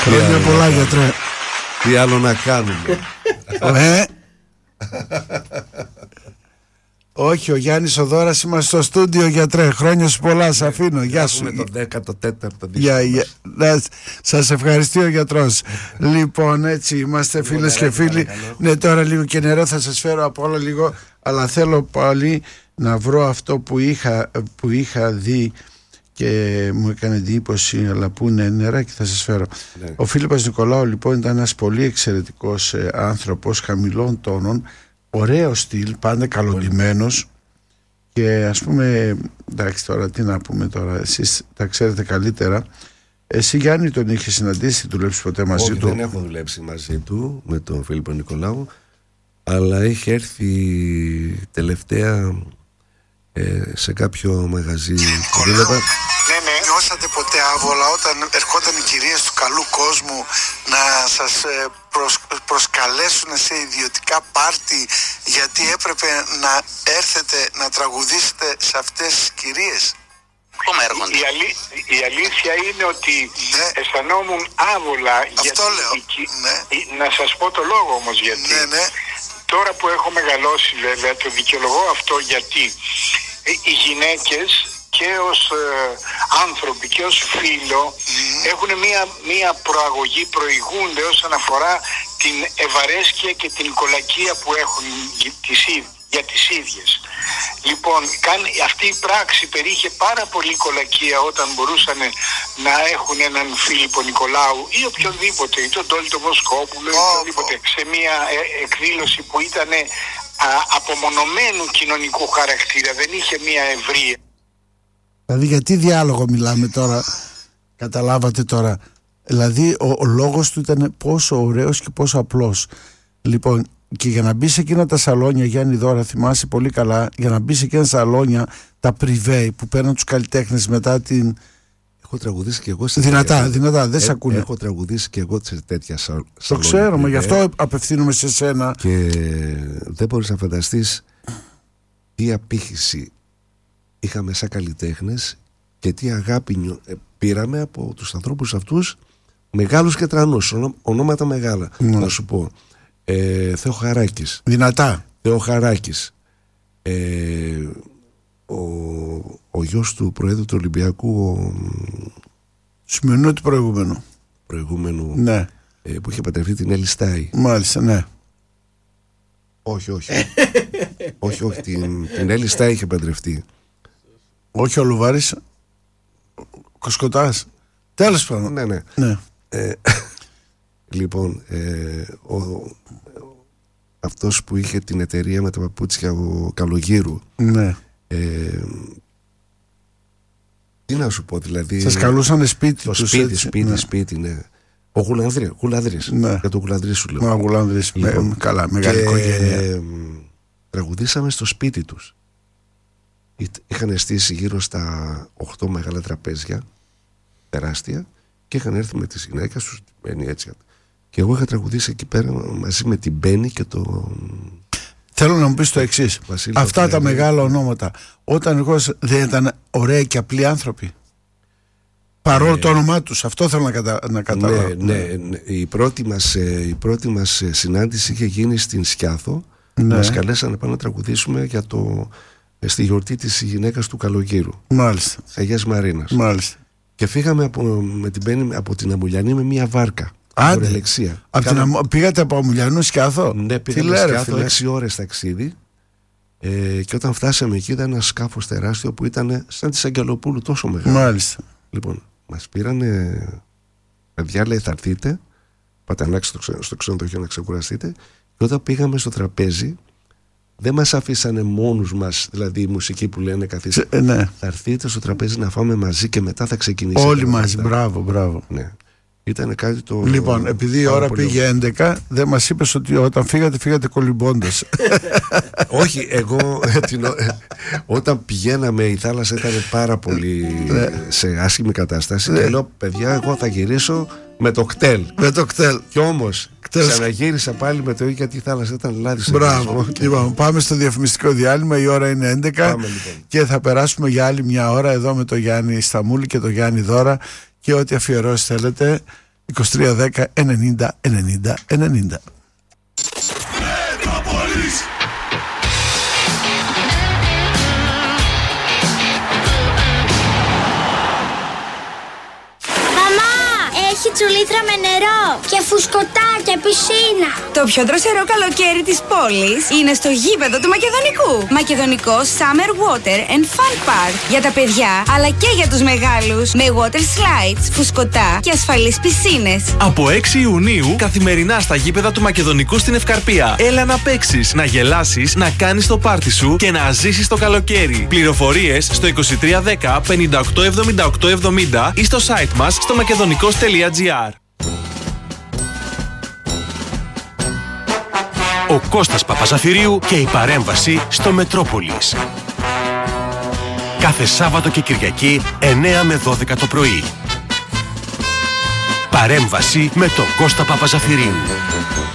Χρόνια πολλά, γιατρέ. Τι άλλο να κάνουμε. Όχι, ο Γιάννης ο Δώρας, είμαστε στο στούντιο, γιατρέ. Χρόνια σου πολλά, σ' αφήνω. Γεια σου. Με το 14ο Σας ευχαριστεί ο γιατρός. Λοιπόν, έτσι είμαστε φίλες και φίλοι. Ναι, τώρα λίγο και νερό θα σας φέρω από όλα λίγο. Αλλά θέλω πάλι να βρω αυτό που είχα δει και μου έκανε εντύπωση, αλλά που είναι νεράκι θα σας φέρω. Ναι. Ο Φίλιππας Νικολάου λοιπόν ήταν ένας πολύ εξαιρετικός άνθρωπος, χαμηλών τόνων, ωραίο στυλ, πάντα καλοντημένος και ας πούμε, εντάξει τώρα τι να πούμε τώρα, εσείς τα ξέρετε καλύτερα. Εσύ Γιάννη τον είχε συναντήσει, δουλέψει ποτέ μαζί του? Δεν έχω δουλέψει μαζί του με τον Φίλιππο Νικολάου, αλλά είχε έρθει τελευταία σε κάποιο μαγαζί. Νιώσατε ποτέ άβολα όταν ερχόταν οι κυρίες του καλού κόσμου να σας προσκαλέσουν σε ιδιωτικά πάρτι γιατί έπρεπε να έρθετε να τραγουδήσετε σε αυτές τις κυρίες? Η αλήθεια είναι ότι αισθανόμουν άβολα. Αυτό λέω. Να σας πω το λόγο όμως γιατί. Τώρα που έχω μεγαλώσει βέβαια το δικαιολογώ αυτό, γιατί οι γυναίκες και ως άνθρωποι και ως φίλο έχουν μία προαγωγή, προηγούνται όσον αφορά την ευαρέσκεια και την κολακία που έχουν για τις ίδιες. Λοιπόν, αυτή η πράξη περιείχε πάρα πολύ κολακία όταν μπορούσαν να έχουν έναν Φίλιππο Νικολάου ή οποιονδήποτε, ή τον Τόλι τον Βοσκόπουλο ή οποιονδήποτε, σε μια εκδήλωση που ήταν απομονωμένου κοινωνικού χαρακτήρα, δεν είχε μια ευρεία. Δηλαδή για τι διάλογο μιλάμε τώρα, καταλάβατε τώρα? Δηλαδή ο λόγος του ήταν πόσο ωραίος και πόσο απλός. Λοιπόν, και για να μπει σε εκείνα τα σαλόνια, Γιάννη Δώρα, θυμάσαι πολύ καλά, για να μπει σε εκείνα τα σαλόνια, τα πριβέ που παίρνουν τους καλλιτέχνες μετά την... Έχω τραγουδήσει και εγώ σε δυνατά, δεν σε ακούνε. Έχω τραγουδήσει και εγώ σε τέτοια σαλόνια. Το ξέρουμε, γι' αυτό απευθύνομαι σε σένα. Και δεν μπορείς να φανταστείς τι απήχηση είχαμε σαν καλλιτέχνες και τι αγάπη πήραμε από τους ανθρώπους αυτούς, μεγάλους και τρανούς, ονόματα μεγάλα. Να σου πω, Θεοχαράκης. Δυνατά. Θεοχαράκης. Ο γιος του Προέδρου του Ολυμπιακού, σημερινό του προηγούμενου. Ναι. Που είχε παντρευτεί την Έλλη Στάι. Μάλιστα, ναι. Όχι. όχι, την Έλλη Στάι είχε παντρευτεί. Όχι ο Λουβάρης, Κοσκοτάς. Τέλος πάντων. Ναι. Λοιπόν, αυτός που είχε την εταιρεία με τα παπούτσια, ο Καλογύρου. Ναι. Τι να σου πω, δηλαδή. Σας καλούσανε σπίτι το τους, σπίτι, ναι. Ο Γουλανδρής. Ναι. Για τον Γουλανδρή σου λέω. Ο Γουλανδρής, λοιπόν, καλά, μεγάλη οικογένεια. Τραγουδήσαμε στο σπίτι τους. Είχαν στήσει γύρω στα 8 μεγάλα τραπέζια, τεράστια, και είχαν έρθει με τις γυναίκες τους, Μπένι έτσι. Και εγώ είχα τραγουδήσει εκεί πέρα μαζί με την Μπένι και τον... Θέλω να μου πεις το εξής. Αυτά τα μεγάλα ονόματα, όταν εγώ δεν ήταν ωραίοι και απλοί άνθρωποι? Παρόλο το όνομά τους, αυτό θέλω να καταλάβω. Ναι. Η πρώτη μας συνάντηση είχε γίνει στην Σκιάθο. Μας καλέσανε να πάμε να τραγουδήσουμε στη γιορτή της γυναίκας του Καλογύρου. Μάλιστα. Αγίας Μαρίνας. Μάλιστα. Και φύγαμε με την Μπένι από την Αμουλιανή με μια βάρκα. Άντε. Πήγατε από Αμουλιανού Σκιάθο? Ναι, πήγαμε Σκιάθο 6 ώρες ταξίδι. Και όταν φτάσαμε εκεί ήταν ένα σκάφος τεράστιο που ήταν σαν της Αγγελοπούλου, τόσο μεγάλο. Μάλιστα. Λοιπόν, μας πήρανε, παιδιά, λέει, θα έρθείτε, πάτε ανάξι στο ξενοδοχείο να ξεκουραστείτε. Και όταν πήγαμε στο τραπέζι, δεν μας αφήσανε μόνους μας, δηλαδή η μουσική που λένε καθίστε. Ναι. Θα έρθείτε στο τραπέζι να φάμε μαζί και μετά θα ξεκινήσει. Όλοι μαζί, μπράβο. Ναι. Ήταν κάτι το... Λοιπόν, επειδή η ώρα πήγε 11, δεν μας είπες ότι όταν φύγατε κολυμπώντας. Όχι, εγώ όταν πηγαίναμε η θάλασσα ήταν πάρα πολύ σε άσχημη κατάσταση και λέω, παιδιά, εγώ θα γυρίσω με το κτέλ. Κι όμως ξαναγύρισα πάλι με το ίδιο, γιατί η θάλασσα ήταν λάδι. Μπράβο. Λοιπόν, πάμε στο διαφημιστικό διάλειμμα. Η ώρα είναι 11. Πάμε, λοιπόν. Και θα περάσουμε για άλλη μια ώρα εδώ με τον Γιάννη Σταμούλη και τον Γιάννη Δώρα. Και ό,τι αφιερώσεις θέλετε 2310 90 90 90. Έχει τσουλήθρα με νερό και φουσκωτά και πισίνα. Το πιο δροσερό καλοκαίρι της πόλης είναι στο γήπεδο του Μακεδονικού. Μακεδονικό Summer Water and Fun Park. Για τα παιδιά αλλά και για τους μεγάλους. Με water slides, φουσκωτά και ασφαλείς πισίνες. Από 6 Ιουνίου καθημερινά στα γήπεδα του Μακεδονικού στην Ευκαρπία. Έλα να παίξεις, να γελάσεις, να κάνεις το πάρτι σου και να ζήσεις το καλοκαίρι. Πληροφορίες στο 2310 58 78 70 ή στο site μας στο makedonico.gr. Ο Κώστας Παπαζαφυρίου και η παρέμβαση στο Μετρόπολης. Κάθε Σάββατο και Κυριακή 9 με 12 το πρωί. Παρέμβαση με τον Κώστα Παπαζαφυρίου.